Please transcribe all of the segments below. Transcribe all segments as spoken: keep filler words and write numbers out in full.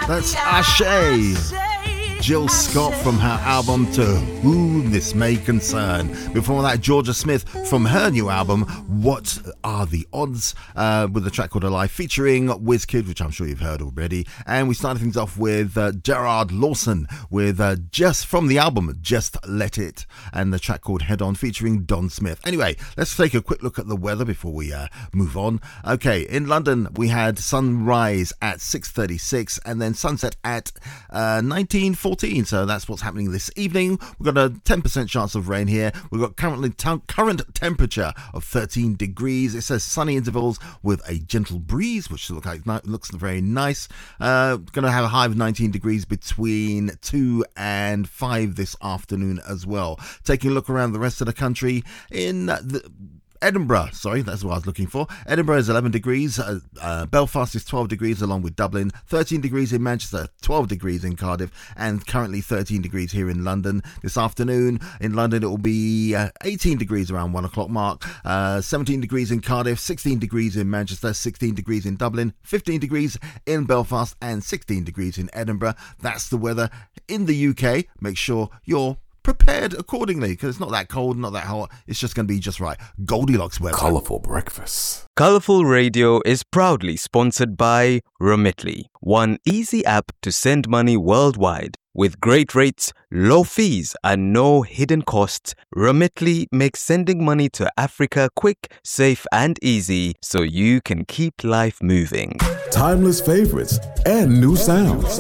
That's Ashe. Jill Scott from her album To Whom This May Concern. Before that, Georgia Smith from her new album What Are the Odds, uh, with a track called Alive featuring Wizkid, which I'm sure you've heard already. And we started things off with uh, Gerard Lawson with uh, just from the album Just Let It, and the track called Head On featuring Don Smith. Anyway, let's take a quick look at the weather before we uh, move on. Okay, in London we had sunrise at six thirty-six and then sunset at uh, nineteen fourteen. So that's what's happening this evening. We've got a ten percent chance of rain here. We've got currently t- current temperature of thirteen degrees. It says sunny intervals with a gentle breeze, which look like, looks very nice. Uh, going to have a high of nineteen degrees between two and five this afternoon as well. Taking a look around the rest of the country in the Edinburgh, sorry, that's what I was looking for. Edinburgh is eleven degrees, uh, uh, Belfast is twelve degrees along with Dublin, thirteen degrees in Manchester, twelve degrees in Cardiff, and currently thirteen degrees here in London. This afternoon in London it will be uh, eighteen degrees around one o'clock mark, uh, seventeen degrees in Cardiff, sixteen degrees in Manchester, sixteen degrees in Dublin, fifteen degrees in Belfast, and sixteen degrees in Edinburgh. That's the weather in the U K. Make sure you're prepared accordingly, because it's not that cold, not that hot. It's just going to be just right. Goldilocks weather. Colourful breakfast. Colourful Radio is proudly sponsored by Remitly, one easy app to send money worldwide. With great rates, low fees, and no hidden costs, Remitly makes sending money to Africa quick, safe, and easy so you can keep life moving. Timeless favorites and new sounds.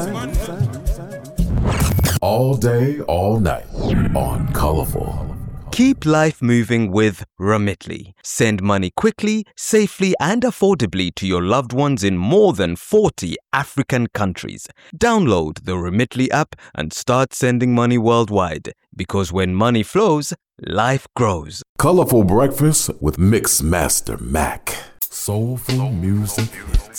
All day, all night on Colourful. Keep life moving with Remitly. Send money quickly, safely, and affordably to your loved ones in more than forty African countries. Download the Remitly app and start sending money worldwide. Because when money flows, life grows. Colourful breakfast with Mix Master Mac. Soulful music.